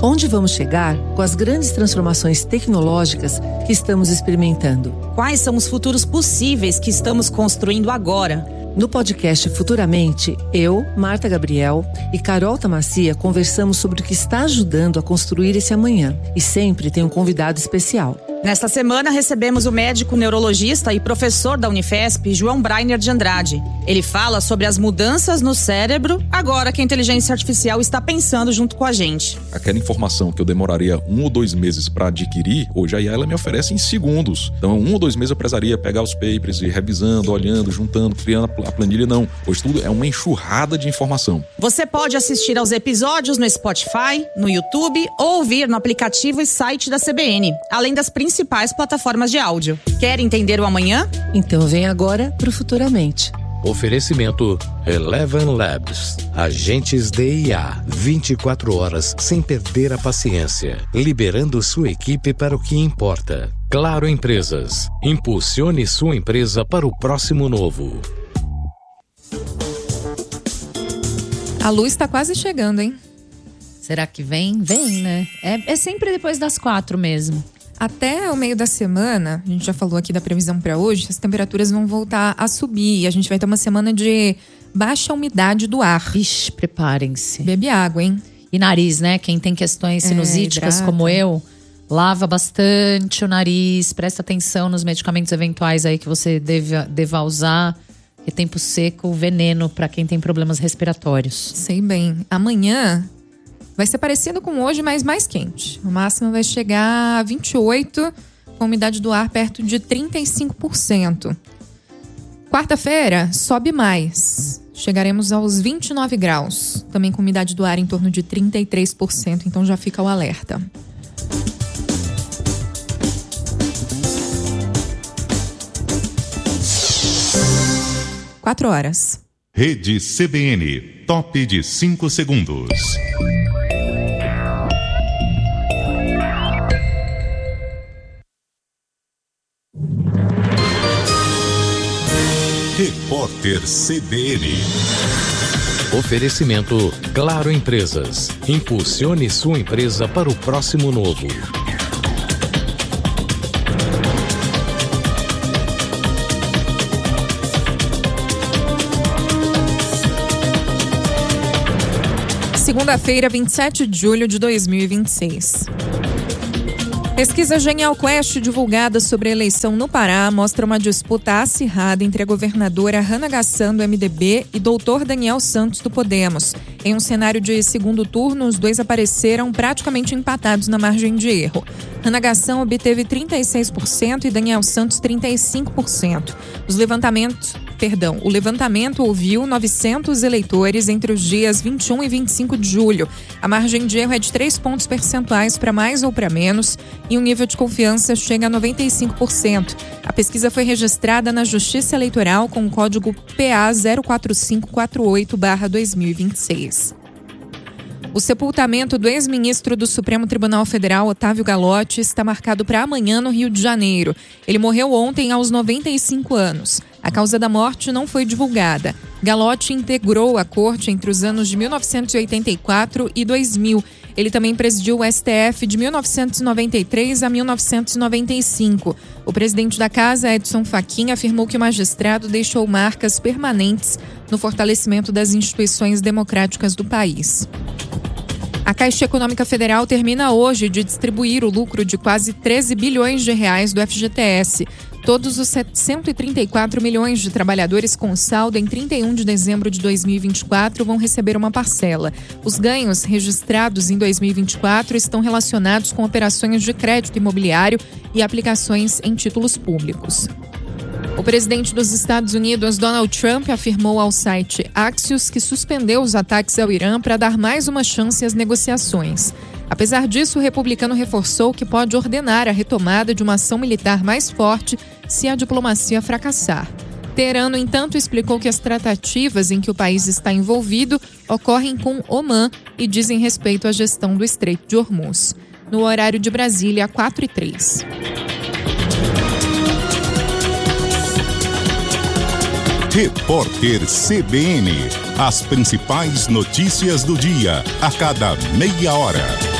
Onde vamos chegar com as grandes transformações tecnológicas que estamos experimentando? Quais são os futuros possíveis que estamos construindo agora? No podcast Futuramente, eu, Marta Gabriel e Carol Tamassia conversamos sobre o que está ajudando a construir esse amanhã. E sempre tem um convidado especial. Nesta semana recebemos o médico neurologista e professor da Unifesp, João Breiner de Andrade. Ele fala sobre as mudanças no cérebro agora que a inteligência artificial está pensando junto com a gente. Aquela informação que eu demoraria 1 ou 2 meses para adquirir, hoje a IA ela me oferece em segundos. Então 1 ou 2 meses eu precisaria pegar os papers e ir revisando, olhando, juntando, criando a planilha. Não, hoje tudo é uma enxurrada de informação. Você pode assistir aos episódios no Spotify, no YouTube ou ouvir no aplicativo e site da CBN, além das principais plataformas de áudio. Quer entender o amanhã? Então vem agora pro Futuramente. Oferecimento Eleven Labs. Agentes de IA. 24 horas sem perder a paciência. Liberando sua equipe para o que importa. Claro Empresas. Impulsione sua empresa para o próximo novo. A luz está quase chegando, hein? Será que vem? Vem, né? É sempre depois das 4 mesmo. Até o meio da semana, a gente já falou aqui da previsão para hoje, as temperaturas vão voltar a subir. E a gente vai ter uma semana de baixa umidade do ar. Ixi, preparem-se. Bebe água, hein? E nariz, né? Quem tem questões sinusíticas como eu, lava bastante o nariz, presta atenção nos medicamentos eventuais aí que você deva usar. Porque tempo seco, veneno para quem tem problemas respiratórios. Sei bem. Amanhã vai ser parecido com hoje, mas mais quente. O máximo vai chegar a 28, com a umidade do ar perto de 35%. Quarta-feira, sobe mais. Chegaremos aos 29 graus. Também com umidade do ar em torno de 33%, então já fica o alerta. Quatro horas. Rede CBN, top de 5 segundos. Repórter CBN. Oferecimento Claro Empresas. Impulsione sua empresa para o próximo novo. Segunda-feira, 27 de julho de 2026. Pesquisa Genial Quest divulgada sobre a eleição no Pará mostra uma disputa acirrada entre a governadora Hannah Gassan do MDB e doutor Daniel Santos do Podemos. Em um cenário de segundo turno, os dois apareceram praticamente empatados na margem de erro. Hannah Gassan obteve 36% e Daniel Santos 35%. O levantamento ouviu 900 eleitores entre os dias 21 e 25 de julho. A margem de erro é de 3 pontos percentuais para mais ou para menos e o nível de confiança chega a 95%. A pesquisa foi registrada na Justiça Eleitoral com o código PA 04548/2026. O sepultamento do ex-ministro do Supremo Tribunal Federal, Otávio Galotti, está marcado para amanhã no Rio de Janeiro. Ele morreu ontem aos 95 anos. A causa da morte não foi divulgada. Galotti integrou a corte entre os anos de 1984 e 2000. Ele também presidiu o STF de 1993 a 1995. O presidente da casa, Edson Fachin, afirmou que o magistrado deixou marcas permanentes no fortalecimento das instituições democráticas do país. A Caixa Econômica Federal termina hoje de distribuir o lucro de quase 13 bilhões de reais do FGTS. Todos os 134 milhões de trabalhadores com saldo em 31 de dezembro de 2024 vão receber uma parcela. Os ganhos registrados em 2024 estão relacionados com operações de crédito imobiliário e aplicações em títulos públicos. O presidente dos Estados Unidos, Donald Trump, afirmou ao site Axios que suspendeu os ataques ao Irã para dar mais uma chance às negociações. Apesar disso, o republicano reforçou que pode ordenar a retomada de uma ação militar mais forte se a diplomacia fracassar. Teherã, no entanto, explicou que as tratativas em que o país está envolvido ocorrem com Omã e dizem respeito à gestão do Estreito de Hormuz. No horário de Brasília, 4h03. Repórter CBN. As principais notícias do dia, a cada meia hora.